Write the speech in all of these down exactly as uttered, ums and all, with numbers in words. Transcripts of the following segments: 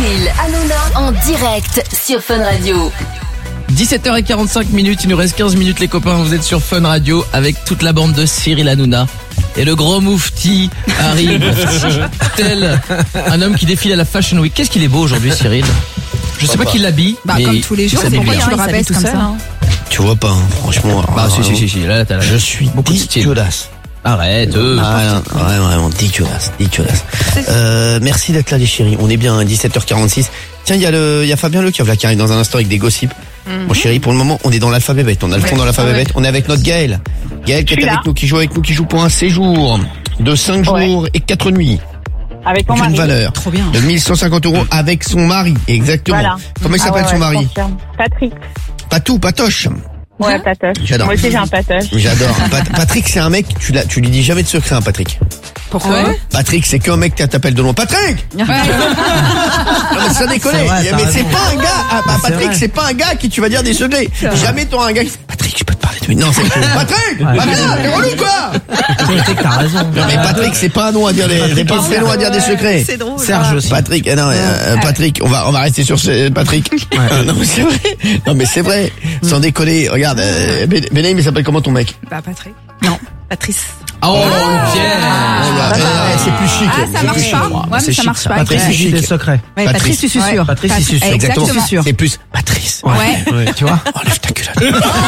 Cyril Hanouna en direct sur Fun Radio. dix-sept heures quarante-cinq minutes, il nous reste quinze minutes les copains, vous êtes sur Fun Radio avec toute la bande de Cyril Hanouna. Et le grand moufti arrive, tel un homme qui défile à la Fashion Week. Qu'est-ce qu'il est beau aujourd'hui, Cyril? Je sais pas qui l'habille. Bah, comme tous les jours, c'est pourquoi tu le rappelles tout seul. Hein. Tu vois pas, hein, franchement. Bah, si, si, si, si, là, t'as là. Je suis beaucoup dégueulasse. Arrête, euh. Ah, ouais, vraiment, dégueulasse, dégueulasse. Euh, merci d'être là, les chéris. On est bien à dix-sept heures quarante-six. Tiens, il y a le, il y a Fabien Le Keuf là qui arrive dans un instant avec des gossips. Mm-hmm. Mon chéri, pour le moment, on est dans l'alphabet bête. On a le fond ouais, dans l'alphabet ouais. bête. On est avec notre Gaël. Gaël qui est avec là. nous, qui joue avec nous, qui joue pour un séjour de cinq jours ouais. et quatre nuits. Avec mon mari. Une valeur Trop bien. de mille cent cinquante euros avec son mari. Exactement. Voilà. Comment il s'appelle ah ouais, son mari? Patrick. Patou, Patoche. Ouais, Patoche. J'adore. Moi aussi, j'ai un Patoche. J'adore. Pat- Patrick, c'est un mec, tu, l'as, tu lui dis jamais de secret, hein, Patrick. Pourquoi? Ouais. Patrick, c'est qu'un mec qui t'appelle de loin. Patrick! Ouais. Non, mais ça déconne. Mais c'est raison. Pas un gars, ah, bah, Patrick, c'est, c'est pas un gars qui tu vas dire des secrets. Jamais t'auras un gars qui fait, Patrick, je peux te parler de lui. Non, c'est Patrick! Ouais, bah, bien, t'es relou, quoi! Patrick, t'as raison. Non, mais Patrick, c'est pas un nom à dire des, c'est pas un prénom à dire des secrets. C'est drôle. Serge aussi. Patrick, non, euh, Patrick, on va, on va rester sur ce, Patrick. Ouais. Non, mais c'est vrai. Non, mais c'est vrai. Sans déconner. Regarde, euh, Benaïm, il s'appelle comment ton mec? Bah, Patrick. Non, Patrice. Oh, ah, Pierre ah, bah, bah, c'est plus chic. Ah, ça marche chic. pas. Ouais, mais c'est ça marche chic, pas. Patrice, c'est chic. Des secrets. Ouais, Patrice, tu suis sûr. Patrice, tu suis sûr. Exactement. Exactement. C'est plus Patrice. Ouais. ouais. Tu vois? Enlève ta culotte.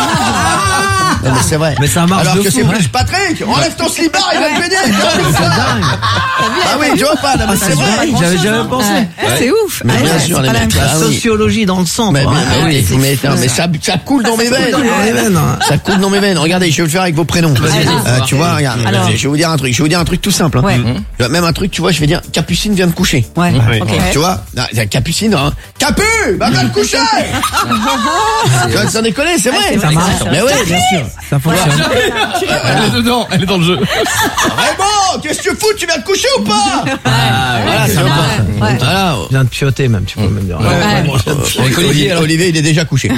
Non, mais c'est vrai. Mais ça marche. Alors que fou, c'est hein. plus Patrick. Enlève ton slibard, il va te péder. C'est dingue. Ah oui, tu vois pas, là, mais c'est vrai. J'avais jamais pensé. C'est ouf. Mais bien sûr, les mecs. La sociologie dans le sang. Mais oui, mais ça ça coule dans mes veines. Ça coule dans mes veines. Regardez, je vais le faire avec vos prénoms. Tu vois, regarde. Je vais vous dire un truc. Je vais vous dire un truc tout simple. Même un truc, tu vois, je vais dire Capucine vient de coucher. Ouais. Tu vois, Capucine, hein. Capu, va bien te coucher. Tu vois, sans déconner, c'est vrai. Ça marche. Mais oui, bien sûr. Ça fonctionne. Elle est dedans, elle est dans le jeu. Raymond, qu'est-ce que tu fous? Tu viens de coucher ou pas? Ah, voilà, c'est important. Voilà. Je viens de pioter même, tu peux même dire. Olivier, Olivier, il est déjà couché.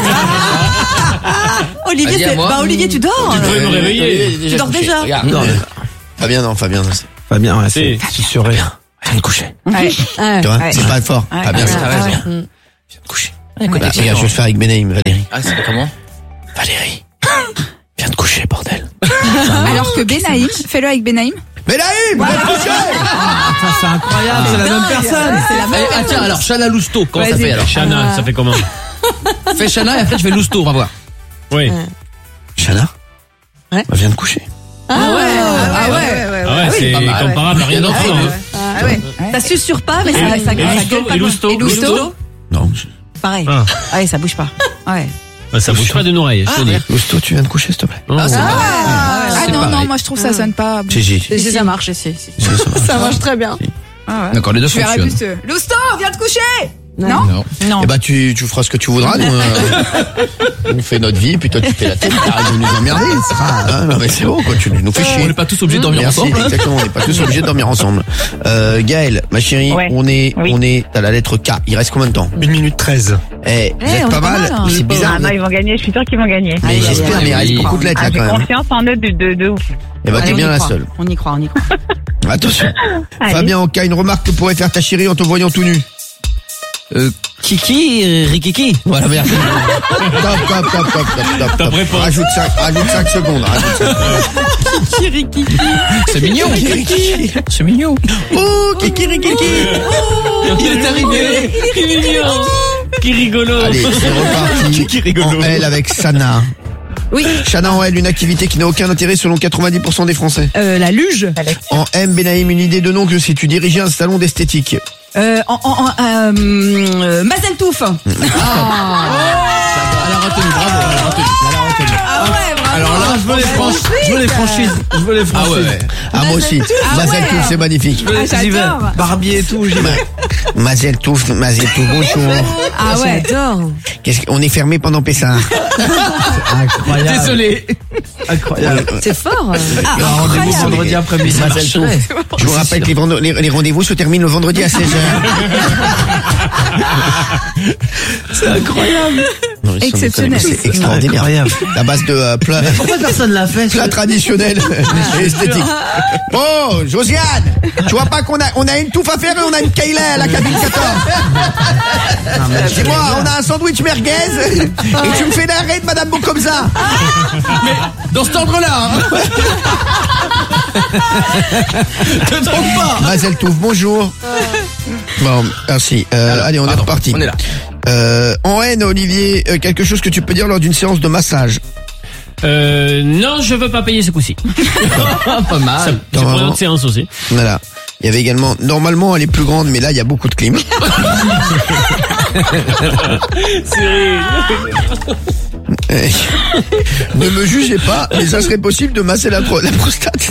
Olivier, c'est... bah Olivier, tu dors. Tu devrais me réveiller. Tu dors déjà. Non, Fabien, non, Fabien, non. Fabien, ouais, c'est sûr. Viens de coucher. Ouais. Tu vois, c'est pas fort. Fabien, c'est raison. Viens de coucher. Regarde, je vais le faire avec Benaïm, Valérie. Ah, c'est comment? Valérie. Viens de coucher, bordel. Alors que Benaïm, fais-le avec Benaïm. Benaïm, viens de coucher. C'est incroyable, c'est la même personne. C'est la même. Ah tiens, alors Chana Lousteau, comment ça fait alors? Chana, ça fait comment? Fais Chana et après tu fais Lousteau, on va voir. Oui. Chana? Ouais. Bah, viens de coucher. Ah ouais, ah ouais, ouais, Ah ouais, c'est comparable à rien d'autre. Ah ouais. Ça susurre pas, mais ça ça gueule pas. Et Lousteau? Et Lousteau? Non. Pareil. Ah ouais, ça bouge pas. Ouais. Ça bouge pas d'une oreille, je te dis. Lousteau, tu viens de coucher, s'il te plaît. Ah, c'est pareil. Ah non, non, moi je trouve ça sonne pas. Si, si. Ça marche, si. Ça marche très bien. D'accord, les deux Je vais fonctionnent. plus. Lousteau, viens te coucher. Non. Non. Non. Eh bah, tu, tu feras ce que tu voudras, nous, euh, on fait notre vie, puis toi, tu fais la tête, t'arrêtes de nous emmerder. Ah, non, mais c'est bon, quoi, tu nous fais chier. On n'est pas tous obligés de dormir Merci, ensemble. Hein. exactement, on n'est pas tous obligés de dormir ensemble. Euh, Gaël, ma chérie, Ouais. on est, Oui. on est à la lettre K. Il reste combien de temps? une minute treize. Eh, vous Eh, êtes on pas est pas mal. mal, hein. C'est bizarre. Ah non, ils vont gagner, je suis sûre qu'ils vont gagner. Mais Allez, j'espère, allez, mais il reste allez. beaucoup de lettres, Ah, là, j'ai quand même. confiance en eux de, de, de ouf. Eh bah, Allez, t'es on bien y la croit. seule. On y croit, on y croit. Attention. Allez. Fabien Anka, une remarque que pourrait faire ta chérie en te voyant tout nu. Euh, Kiki, Rikiki. Voilà, merci. Top, top, top, top, top, top, T'as top. préparé. Rajoute cinq, rajoute cinq secondes. Rajoute cinq. C'est mignon. C'est mignon. Oh, Kiki, Kiki. Il est arrivé. Qui mignon. Qui rigolo. Allez, c'est Qui reparti. rigolo. En L avec Sana. Oui. Chana en L, une activité qui n'a aucun intérêt selon quatre-vingt-dix pour cent des Français. Euh, la luge. En M, Benaïm, une idée de nom que si tu dirigeais un salon d'esthétique. Euh, en, en, en euh, euh, Mazeltouf. Ah. Elle a retenu, bravo, elle a retenu. Elle a retenu. Ah ouais, bravo. Alors là, Je veux les franchises. Je veux les franchises. Je veux les Ah franchises. ouais. Ah, moi aussi. Ah Mazel ouais. Touf, c'est magnifique. Ah, J'y vais. j'adore. Barbier et tout, j'y vais. Mazel Touf, Mazel Touf, bonjour. Ah ouais. J'adore. Qu'est-ce qu'on est fermé pendant Pessah. Incroyable. Désolé. Incroyable. C'est fort. Un rendez-vous vendredi après-midi. Mazel Touf. Je vous rappelle que les, vendre- les, les rendez-vous se terminent le vendredi à seize heures. C'est incroyable. Non, mais sans Exceptionnel. déconner, C'est extraordinaire. Incroyable. La base de euh, plat, Pourquoi personne l'a fait? plat traditionnel et esthétique. Bon, Josiane, tu vois pas qu'on a, on a une touffe à faire et on a une Kayla à la cabine quatorze. Dis-moi, on a un sandwich merguez et tu me fais l'arrêt de Madame Bokomza. Dans cet ordre-là, hein. Te trompe pas. Mazel Touf, bonjour. Bon, merci. Euh, Alors, allez, on est pardon, reparti. on est là. Euh, en haine, Olivier, euh, quelque chose que tu peux dire lors d'une séance de massage. Euh, non, je veux pas payer ce coup-ci. Pas mal. Ça- C'est pour une autre séance aussi. Voilà. Il y avait également, normalement, elle est plus grande, mais là, il y a beaucoup de clim. Eh, ne me jugez pas, mais ça serait possible de masser la, pro- la prostate.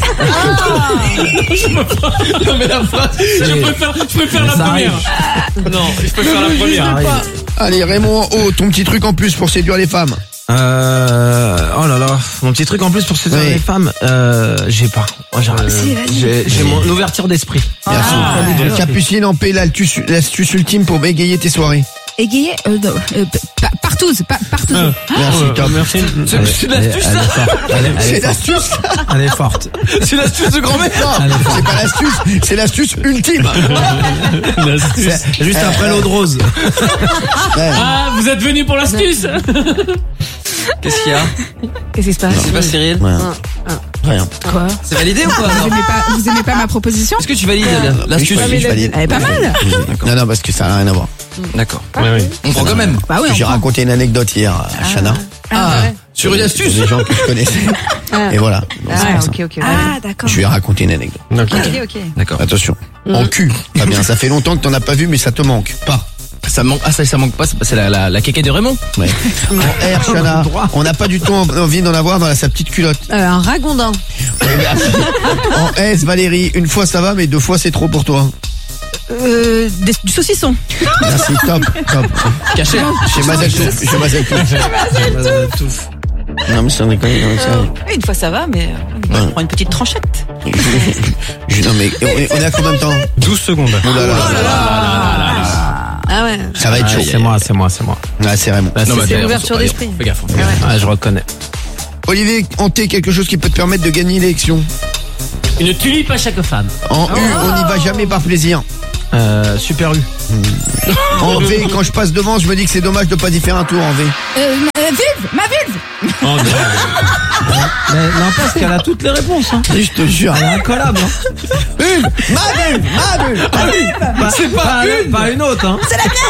Non, mais la phrase. Je préfère, je préfère la Ça première. Non, je préfère la première. Allez, Raymond, oh, ton petit truc en plus pour séduire les femmes. Euh, oh là là, mon petit truc en plus pour séduire Oui. les femmes, euh, j'ai pas. Moi, j'ai, Ah, si, vas-y. j'ai, j'ai mon ouverture d'esprit. Merci. Ah, Capucine en paix, l'astuce l'astuce ultime pour bégayer tes soirées. Égayer, euh, non, euh, pa- partouze, pa- partouze. Merci, top. Merci. C'est c'est l'astuce, Elle est ça. forte. Elle est, elle C'est est forte. l'astuce. Elle est forte. C'est l'astuce de grand-mère. Non, c'est pas l'astuce, c'est l'astuce ultime. C'est juste après l'eau de rose. Ouais. Ah, vous êtes venu pour l'astuce? Qu'est-ce qu'il y a? Qu'est-ce qui se passe? C'est pas Cyril? Ouais. Rien. Quoi? C'est validé ou quoi? Vous aimez pas, vous aimez pas ma proposition? Est-ce que tu valides l'astuce? Oui, je valide. Elle est pas mal. Non, non, parce que ça n'a rien à voir. D'accord. Ouais, ouais. On prend quand même. Bah oui, on J'ai prend. raconté une anecdote hier à Chana. Ah, sur une astuce. Des gens que je connaissais. Et voilà. Donc, c'est Ah, pour ça. ok, ok. Ah, d'accord. Je lui ai raconté une anecdote. Ok, ok. D'accord. Attention. En cul. Très bien. Ça fait longtemps que t'en as pas vu, mais ça te manque. Pas. Ça manque. Ah, ça, ça manque pas. C'est c'est la, la, la caquette de Raymond. Ouais. En R, Chana, on n'a pas du tout envie d'en avoir dans la- sa petite culotte. Euh, un ragondin. En S, Valérie, une fois ça va, mais deux fois c'est trop pour toi. Euh, des- du saucisson. Merci, top, top. Caché. Chez Mazel Touf. Chez Mazel Touf. Non, mais sans déconner, non, mais sérieux. Une fois ça va, mais euh, Ouais. on prend une petite tranchette. Je- Non, mais on est, on est à combien de temps? douze secondes. Oh là là. Ah ouais. Ça va être chaud. C'est moi, c'est moi, c'est moi. Ah, c'est Raymond. Là, Non, bah, c'est- fais gaffe, l'ouverture allez, d'esprit. Fais gaffe. fais gaffe. Ah, je reconnais. Olivier, en T, quelque chose qui peut te permettre de gagner l'élection. Une tulipe à chaque femme. En U, on n'y va jamais par plaisir. Euh, Super U. En V, quand je passe devant, je me dis que c'est dommage de pas y faire un tour en V. Euh, ma vulve, ma vulve. Oh, non. Mais n'empêche qu'elle a toutes les réponses. Hein. Je te jure. Elle est incollable. Hein. Une, ma vulve, ma vulve, ma vulve. Bah, c'est pas une, pas une autre. Hein.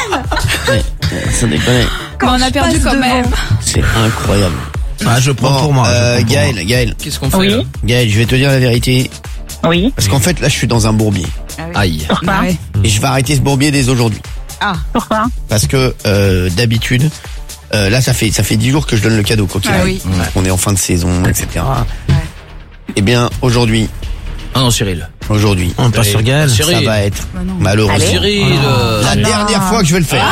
Ça déconne. Mais on a perdu quand même. C'est incroyable. Ah, je prends Bon, pour moi. je euh, prends pour moi. Gaël, Gaël, Qu'est-ce qu'on fait Oui. là Gaël, je vais te dire la vérité. Oui. Parce qu'en fait, là, je suis dans un bourbier. Aïe. Pourquoi? Ouais. Et je vais arrêter ce bourbier dès aujourd'hui. Ah, pourquoi? Parce que, euh, d'habitude, euh, là, ça fait, ça fait dix jours que je donne le cadeau, quoi qu'il Ah arrive. oui. On est en fin de saison, et cetera. Eh bien, aujourd'hui, Ah non, Cyril. aujourd'hui, On passe sur Gaël. Cyril. ça va être Bah non. malheureux. Allez. Cyril. euh, La dernière fois que je vais le faire.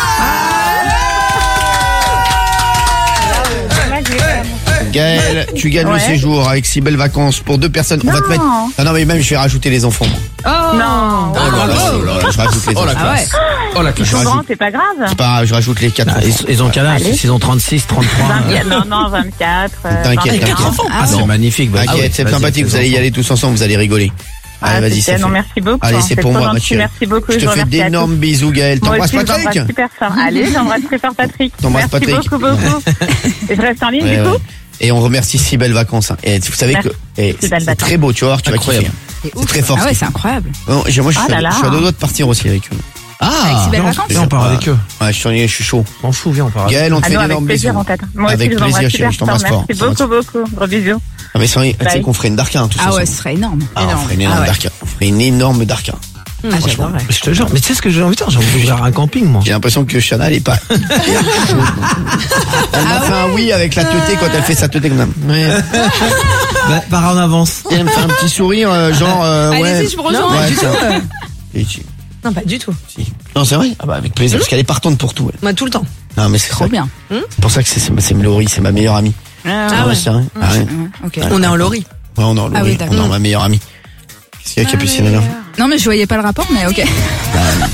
Gaël, tu gagnes le Ouais. séjour avec six belles vacances pour deux personnes. On va te mettre. Ah non, mais même je vais rajouter les enfants. moi. Oh. Non. Oh là là, oh là là, je rajoute les Oh la enfants. Ah ouais. classe. Oh la classe. Je rajoute- Grand, c'est pas grave. C'est pas grave, je rajoute les quatre Ah, enfants. ils, ils ont quel âge? Allez. Ils ont trente-six, trente-trois. vingt-quatre, non, non, vingt-quatre. euh, T'inquiète, vingt-et un. t'inquiète. Ah, c'est magnifique. vas-y. T'inquiète, c'est Vas-y, sympathique, fais vous allez y enfants. aller tous ensemble, vous allez rigoler. Ah, Allez, vas-y, c'est c'est non, fait. merci beaucoup. Allez, hein, c'est pour trop moi, ma gentil, chérie. Merci beaucoup. Je te vous fais remercie à d'énormes tous. bisous, Gaël. Moi T'embrasses aussi, j'embrasse Patrick? super fort. Allez, j'embrasse très fort Patrick. T'embrasses Merci Patrick. beaucoup, beaucoup. Et je reste en ligne, Ouais, du coup? ouais. Et on remercie si belles vacances. hein. Et vous savez Merci. que et Si belles c'est vacances. très beau, tu vas voir, tu vas Incroyable. kiffer. C'est très fort. Ah ce ouais, qu'ils c'est font. incroyable. Non, j'ai- moi, je suis, Ah là là. je suis à deux doigts de partir aussi avec eux. Avec Ah. si belles Viens, vacances. viens, on part avec eux. Ouais, je suis, je suis chaud. M'en fous, viens, on part avec eux. Gaël, on te Ah fait non, avec d'énormes plaisir, bisous. en tête. Moi Avec aussi, je vous plaisir, embrasse chérie, super je t'embrasse fort. fort. Merci Ça va, beaucoup, beaucoup. Gros bisous. Ah, mais c'est vrai, tu sais Bye. qu'on ferait une Darka, hein, tous Ah ouais, ensemble. ce serait énorme. Ah, on ferait une énorme Ah ouais. Darka. On ferait une énorme Darka. Ah, j'adorerais. Je te jure, mais tu sais ce que j'ai envie de faire? J'ai envie d'ouvrir un camping, moi. J'ai l'impression que Chana, elle est pas. Elle m'a fait un oui avec la teuté quand elle fait sa teuté comme ça. Ouais. Bah, pars en avance. Et elle me fait un petit sourire, euh, genre, euh, ouais. Allez-y, je vous rejoins. Ouais, Du ça. tout. Et tu- Non, pas du tout. si. Non, c'est vrai? Ah bah, avec plaisir, parce qu'elle est partante pour tout, elle. Moi, tout le temps. Non, mais c'est Trop ça. bien. C'est pour ça que c'est, c'est, c'est Laurie, c'est ma meilleure amie. Ah, ouais, c'est vrai. Ah ouais. Ok. On est en lori. Ouais, on est en Laurie. Ah oui, on d'accord. est ma meilleure amie. Qu'est-ce qu'il y a, Capucine, alors? Non, mais je voyais pas le rapport, mais ok. Bah,